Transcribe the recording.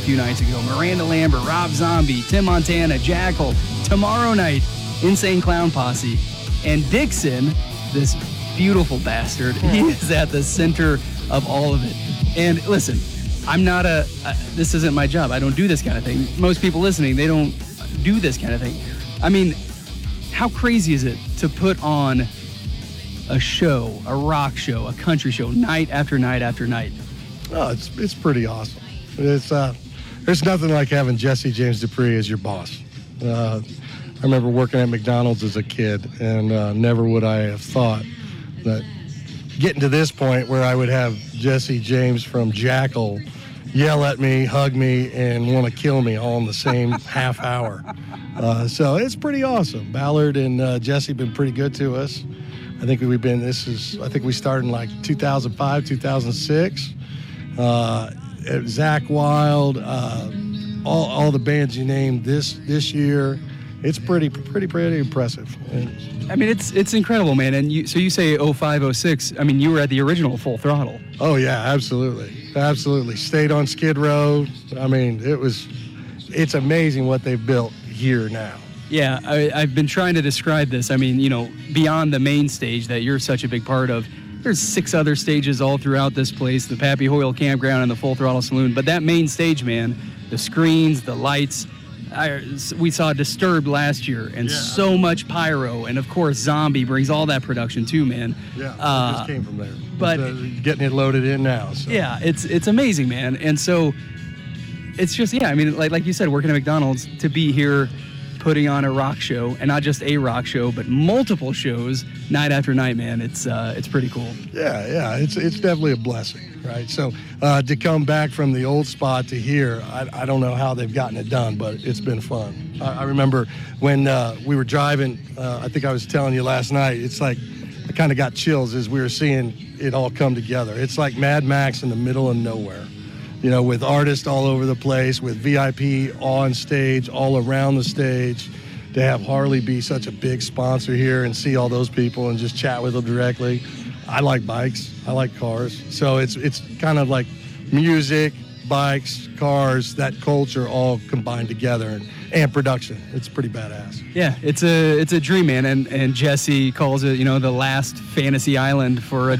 few nights ago. Miranda Lambert, Rob Zombie, Tim Montana, Jackal. Tomorrow night, Insane Clown Posse. And Dixon, this beautiful bastard, he is at the center of all of it. And listen, I'm not this isn't my job. I don't do this kind of thing. Most people listening, they don't do this kind of thing. I mean, how crazy is it to put on a show, a rock show, a country show, night after night after night? Oh, it's pretty awesome. There's nothing like having Jesse James Dupree as your boss. I remember working at McDonald's as a kid, and never would I have thought that getting to this point where I would have Jesse James from Jackal yell at me, hug me, and want to kill me all in the same half hour. So it's pretty awesome. Ballard and Jesse have been pretty good to us. I think we started in like 2005, 2006. Zach Wild, all the bands you named this year. It's pretty impressive. I mean, it's incredible, man. And you say 05, 06. I mean, you were at the original Full Throttle. Oh yeah, absolutely. Stayed on Skid Row. I mean, it's amazing what they've built here now. Yeah, I've been trying to describe this. I mean, beyond the main stage that you're such a big part of, there's 6 other stages all throughout this place, the Pappy Hoyle Campground and the Full Throttle Saloon. But that main stage, man, the screens, the lights. We saw Disturbed last year, and so much pyro, and of course Zombie brings all that production too, man. Yeah, it just came from there. But getting it loaded in now. So. Yeah, it's amazing, man. And so it's just I mean, like you said, working at McDonald's, to be here putting on a rock show, and not just a rock show, but multiple shows night after night, man. It's pretty cool. Yeah, it's definitely a blessing, right? So to come back from the old spot to here, I don't know how they've gotten it done, but it's been fun. I remember when we were driving, I think I was telling you last night, it's like I kind of got chills as we were seeing it all come together. It's like Mad Max in the middle of nowhere. With artists all over the place, with VIP on stage, all around the stage, to have Harley be such a big sponsor here and see all those people and just chat with them directly. I like bikes. I like cars. So it's kind of like music, bikes, cars, that culture all combined together, and production. It's pretty badass. Yeah, it's a dream, man. And Jesse calls it, the last fantasy island for a